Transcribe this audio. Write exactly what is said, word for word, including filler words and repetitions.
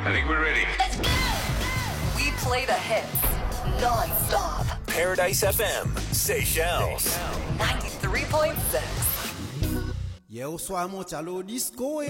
I think we're ready. Let's go! We play the hits non-stop. Paradise F M, Seychelles. ninety-three point six. Ye uswamo chalo disco